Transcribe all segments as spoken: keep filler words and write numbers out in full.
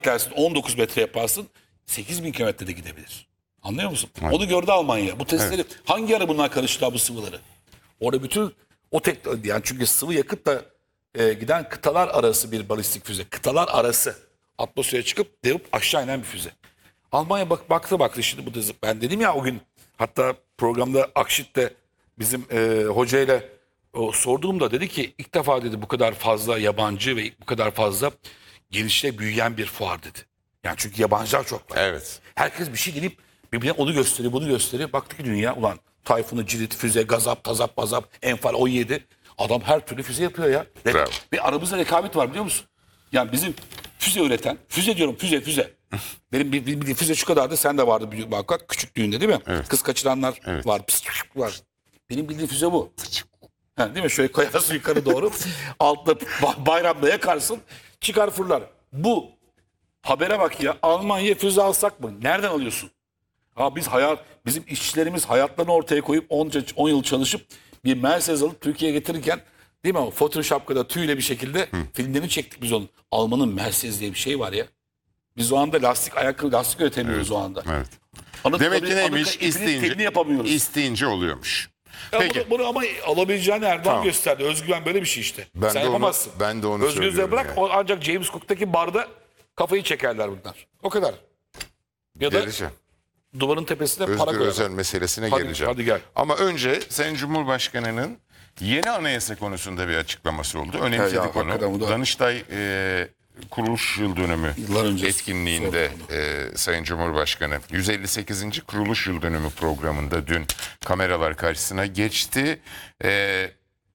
dersin on dokuz metre yaparsın sekiz bin kilometrede gidebilir. Anlıyor musun? Evet. Onu gördü Almanya. Bu testleri hangi ara bunlar karıştırdı bu sıvıları? Orada bütün o tek yani çünkü sıvı yakıtla e, giden kıtalar arası bir balistik füze. Kıtalar arası atmosfere çıkıp devip aşağı inen bir füze. Almanya bak baktı baktı şimdi bu da ben dedim ya o gün hatta programda Akşit'te bizim e, hocayla o, sorduğumda dedi ki ilk defa dedi bu kadar fazla yabancı ve bu kadar fazla gelişle büyüyen bir fuar dedi. Yani çünkü yabancılar çok var. Evet. Herkes bir şey gelip birbirine onu gösteriyor bunu gösteriyor. Baktı ki dünya ulan Tayfun'u, Cirit, füze, Gazap, Tazap, Bazap, Enfal on yedi. Adam her türlü füze yapıyor ya. Ve, Bravo. ve aramızda rekabet var biliyor musun? Yani bizim füze üreten, füze diyorum füze füze. Benim bir, bir, bir füze şu kadardı sen de vardı büyük muhakkak küçüklüğünde değil mi? Evet. Kız kaçıranlar Evet. var. Pıs, var. Benim bildiğim füze bu. Ha, değil mi? Şöyle koyarsın yukarı doğru. Altta ba- bayramda yakarsın çıkar fırlar. Bu habere bak ya Almanya füze alsak mı? Nereden alıyorsun? Ha biz hayat bizim işçilerimiz hayatlarını ortaya koyup on yıl çalışıp bir Mercedes alıp Türkiye'ye getirirken değil mi o fotoğraf şapkada tüyle bir şekilde Hı. filmlerini çektik biz onun. Almanın Mercedes diye bir şey var ya. Biz o anda lastik ayakkabı lastik üretemiyoruz Evet. o anda. Evet. Anıt, Demek ki anıt- neymiş? anıt- ipini- İsteyince, telini yapamıyoruz. isteyince oluyormuş. Ya Peki. Bunu, bunu ama alabileceğini Erdoğan Tamam. gösterdi. Özgüven böyle bir şey işte. Ben Sen de onu- yapamazsın. ben de onu Özgürlüğü söylüyorum bırak yani. o ancak James Cook'taki barda kafayı çekerler bunlar. O kadar. Ya da Geleceğim. duvarın tepesine para Özgür koyarlar. Özel meselesine Hadi- geleceğim. hadi gel. Ama önce Sayın Cumhurbaşkanı'nın yeni anayasa konusunda bir açıklaması oldu. He Önemli ya, bir konu. hakikaten bu da- Danıştay e, kuruluş yıl dönümü Yıllar önce etkinliğinde sordum e, Sayın Cumhurbaşkanı yüz elli sekizinci kuruluş yıl dönümü programında dün kameralar karşısına geçti. E,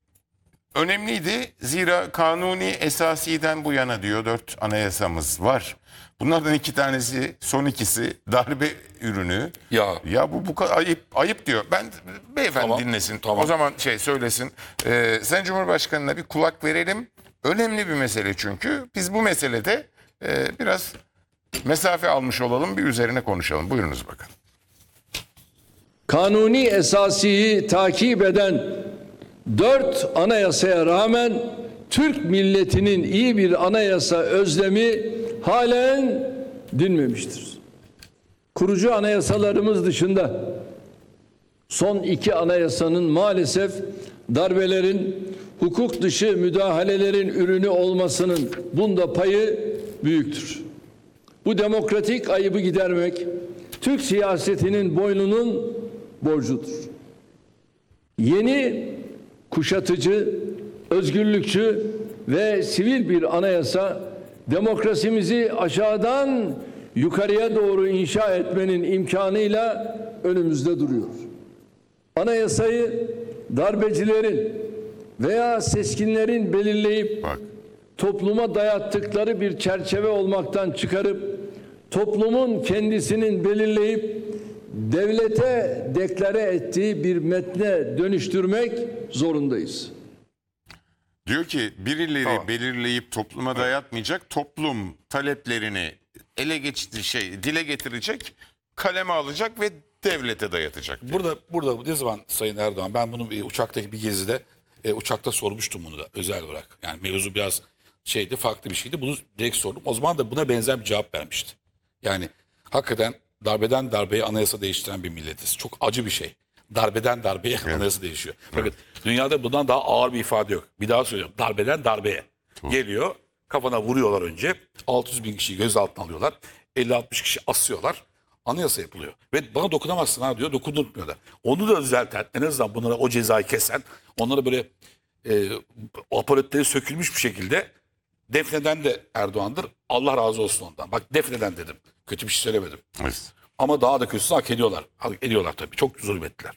önemliydi. Zira kanuni esasiden bu yana diyor dört anayasamız var. Bunlardan iki tanesi, son ikisi darbe ürünü. Ya. Ya bu bu kadar ayıp ayıp diyor. Ben beyefendi Tamam, dinlesin. tamam. O zaman şey söylesin. Ee, Sayın Cumhurbaşkanı'na bir kulak verelim. Önemli bir mesele çünkü. Biz bu meselede e, biraz mesafe almış olalım, bir üzerine konuşalım. Buyurunuz bakın. Kanuni esasiyi takip eden dört anayasaya rağmen Türk milletinin iyi bir anayasa özlemi halen dinmemiştir. Kurucu anayasalarımız dışında son iki anayasanın maalesef darbelerin, hukuk dışı müdahalelerin ürünü olmasının bunda payı büyüktür. Bu demokratik ayıbı gidermek Türk siyasetinin boynunun borcudur. Yeni, kuşatıcı, özgürlükçü ve sivil bir anayasa demokrasimizi aşağıdan yukarıya doğru inşa etmenin imkanıyla önümüzde duruyor. Anayasayı darbecilerin veya seskinlerin belirleyip Bak. topluma dayattıkları bir çerçeve olmaktan çıkarıp toplumun kendisinin belirleyip devlete deklare ettiği bir metne dönüştürmek zorundayız. Diyor ki birileri Tamam. belirleyip topluma dayatmayacak, toplum taleplerini ele geçti şey dile getirecek, kaleme alacak ve devlete dayatacak. Burada burada ne zaman Sayın Erdoğan ben bunu bir uçaktaki bir gezide e, uçakta sormuştum bunu da özel olarak. Yani mevzu biraz şeydi farklı bir şeydi. Bunu direkt sordum. O zaman da buna benzer bir cevap vermişti. Yani hakikaten darbeden darbeye anayasa değiştiren bir milletiz. Çok acı bir şey. Darbeden darbeye anayasa değişiyor. Bakın dünyada bundan daha ağır bir ifade yok. Bir daha söylüyorum. Darbeden darbeye. Geliyor kafana vuruyorlar önce. altı yüz bin kişiyi gözaltına alıyorlar. elli altmış kişi asıyorlar. Anayasa yapılıyor. Ve bana dokunamazsın ha diyor. Dokundurtmuyor da. Onu da düzelten en azından bunlara o cezayı kesen onlara böyle e, aparatları sökülmüş bir şekilde defneden de Erdoğan'dır. Allah razı olsun ondan. Bak defneden dedim. Kötü bir şey söylemedim. Evet. Ama daha da kötüsünü hak ediyorlar. Hak ediyorlar tabii. Çok zulmettiler.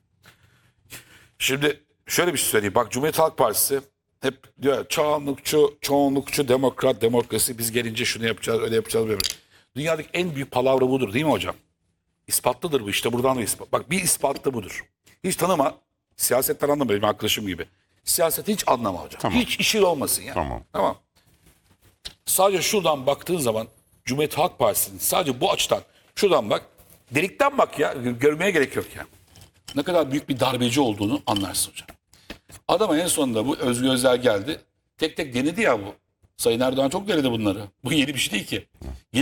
Şimdi şöyle bir şey söyleyeyim. Bak Cumhuriyet Halk Partisi hep diyor çoğunlukçu, çoğunlukçu demokrat, demokrasi biz gelince şunu yapacağız, öyle yapacağız. Böyle. Dünyadaki en büyük palavra budur değil mi hocam? İspatlıdır bu işte buradan da ispat. Bak bir ispatlı budur. Hiç tanıma. Siyasetten anlama benim arkadaşım gibi. Siyaseti hiç anlama hocam. Tamam. Hiç işin olmasın ya. Tamam. Tamam. Sadece şuradan baktığın zaman Cumhuriyet Halk Partisi'nin sadece bu açıdan şuradan bak. Delikten bak ya. Görmeye gerek yok ya. Ne kadar büyük bir darbeci olduğunu anlarsın hocam. Adama en sonunda bu Özgür Özel geldi. Tek tek denedi ya bu. Sayın Erdoğan çok denedi bunları. Bu yeni bir şey değil ki.